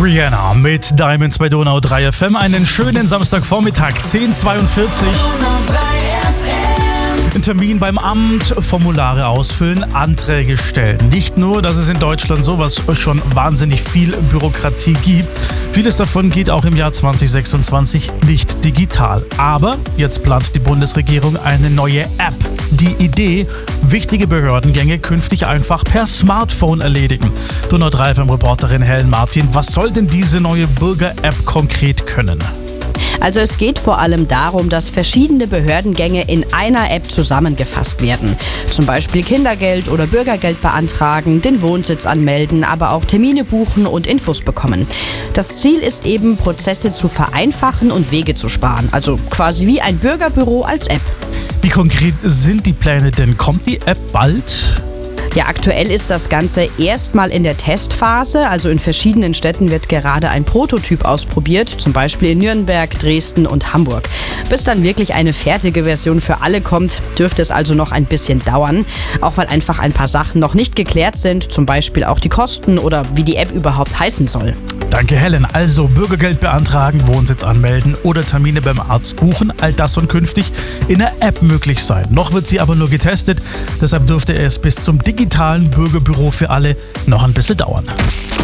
Rihanna mit Diamonds bei Donau 3 FM. Einen schönen Samstagvormittag, 10:42 Uhr. Ein Termin beim Amt, Formulare ausfüllen, Anträge stellen. Nicht nur, dass es in Deutschland sowas schon wahnsinnig viel Bürokratie gibt. Vieles davon geht auch im Jahr 2026 nicht digital. Aber jetzt plant die Bundesregierung eine neue App. Die Idee, wichtige Behördengänge künftig einfach per Smartphone erledigen. Donau 3 FM-Reporterin Helen Martin, was soll denn diese neue Bürger-App konkret können? Also es geht vor allem darum, dass verschiedene Behördengänge in einer App zusammengefasst werden. Zum Beispiel Kindergeld oder Bürgergeld beantragen, den Wohnsitz anmelden, aber auch Termine buchen und Infos bekommen. Das Ziel ist eben, Prozesse zu vereinfachen und Wege zu sparen. Also quasi wie ein Bürgerbüro als App. Wie konkret sind die Pläne denn? Kommt die App bald? Ja, aktuell ist das Ganze erstmal in der Testphase. Also in verschiedenen Städten wird gerade ein Prototyp ausprobiert, zum Beispiel in Nürnberg, Dresden und Hamburg. Bis dann wirklich eine fertige Version für alle kommt, dürfte es also noch ein bisschen dauern. Auch weil einfach ein paar Sachen noch nicht geklärt sind, zum Beispiel auch die Kosten oder wie die App überhaupt heißen soll. Danke, Helen. Also Bürgergeld beantragen, Wohnsitz anmelden oder Termine beim Arzt buchen. All das soll künftig in der App möglich sein. Noch wird sie aber nur getestet. Deshalb dürfte es bis zum digitalen Bürgerbüro für alle noch ein bisschen dauern.